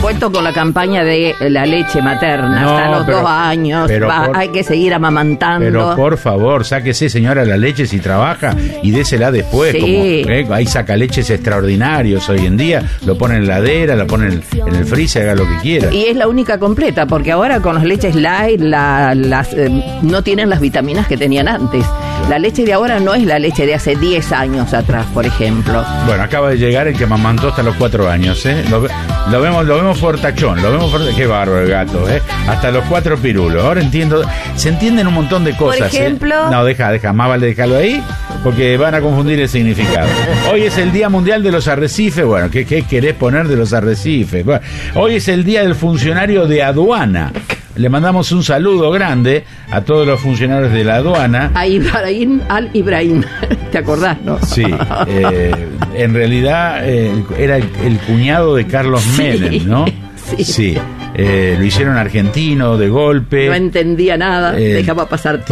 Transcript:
supuesto, con la campaña de la leche materna, No, hasta los pero- 2 años, pero hay que seguir amamantando. Pero por favor, sáquese, señora, la leche si trabaja y désela después. Sí. Hay sacaleches extraordinarios hoy en día. Lo ponen en la heladera, lo ponen en el freezer, haga lo que quiera. Y es la única completa, porque ahora con las leches light no tienen las vitaminas que tenían antes. La leche de ahora no es la leche de hace 10 años atrás, por ejemplo. Bueno, acaba de llegar el que amamantó hasta los 4 años, ¿eh? Lo vemos fortachón, qué bárbaro el gato, ¿eh? Hasta los 4 pirulos. Ahora se entienden un montón de cosas. Por ejemplo. No, deja, más vale dejarlo ahí, porque van a confundir el significado. Hoy es el Día Mundial de los Arrecifes. Bueno, ¿qué querés poner de los arrecifes? Bueno, hoy es el Día del Funcionario de Aduana. Le mandamos un saludo grande a todos los funcionarios de la aduana. A Ibrahim al-Ibrahim, ¿te acordás, no? Sí, en realidad era el cuñado de Carlos Menem, ¿no? Sí. Lo hicieron argentino de golpe. No entendía nada, dejaba pasar todo.